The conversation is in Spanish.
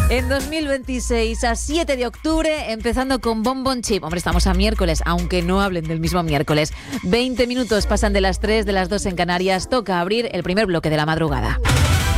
En 2026, a 7 de octubre, empezando con Bon Bon Chip. Hombre, estamos a miércoles, aunque no hablen del mismo miércoles. 20 minutos pasan de las 3, de las 2 en Canarias. Toca abrir el primer bloque de la madrugada.